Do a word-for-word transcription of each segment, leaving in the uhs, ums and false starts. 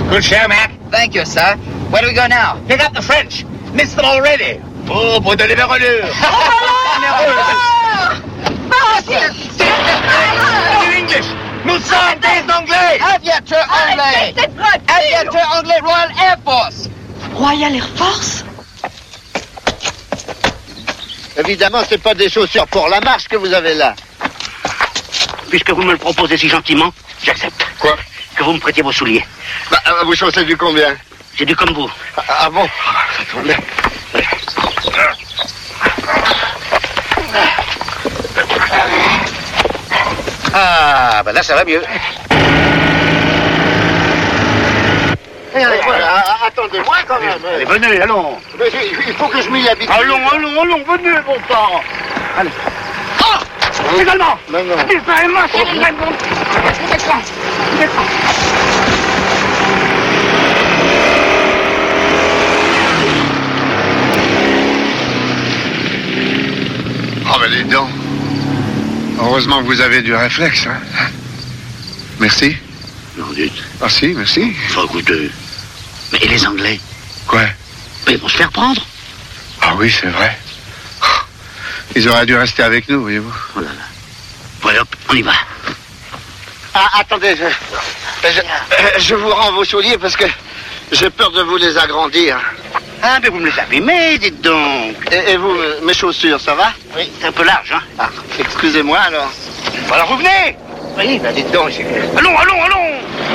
Good show, Mac. Thank you, sir. Where do we go now? Pick up the French. Missed them already. Oh, pour de l'émerolure. English. Nous sommes des Anglais. Aviateur anglais. Aviateur anglais, Royal Air Force. Royal Air Force? Évidemment, c'est pas des chaussures pour la marche que vous avez là. Puisque vous me le proposez si gentiment, j'accepte. Quoi? Que vous me prêtiez vos souliers. Bah, vous chaussez du combien? J'ai du comme vous. Ah, ah bon? Ça tombe bien. Ah, ben là, ça va mieux. Regardez, voilà, attendez-moi quand même. Allez, venez, allons. Mais il faut que je m'y habitue. Allons, allons, allons, venez, bon sang. Allez. Ah! Également. Non, non. Descends, c'est une vraie bombe. Descends, descends. Oh, ben les dents. Heureusement que vous avez du réflexe, hein. Merci. Non, dites. Merci, merci. Enfin, écoutez. Mais et les Anglais? Quoi? Mais ils vont se faire prendre. Ah oui, c'est vrai. Ils auraient dû rester avec nous, voyez-vous. Oh là là. Voilà, hop, on y va. Ah, attendez, je, je, je vous rends vos souliers parce que j'ai peur de vous les agrandir. Ah, mais vous me les abîmez, dites donc. Et, et vous, mes chaussures, ça va? Oui, c'est un peu large, hein. Ah, excusez-moi alors. Alors, vous venez? Oui, ben dites donc. j'ai- Allons, allons, allons.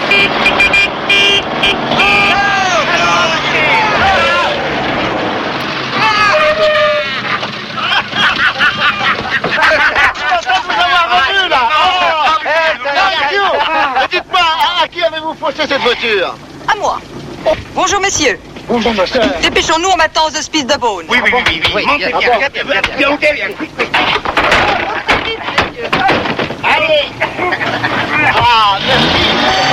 Dites-moi, à, à qui avez-vous faussé cette voiture? À moi. Bonjour, messieurs. Bonjour, ma soeur. Dépêchons-nous, on m'attend aux hospices de Beaune. Oui, oui, oui, oui, oui. Oui, Montez, bien, bien, bien, bien, bien, bien, bien, bien, bien.